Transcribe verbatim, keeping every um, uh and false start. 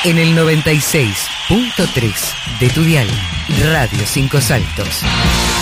en el noventa y seis punto tres de tu dial, Radio Cinco Saltos.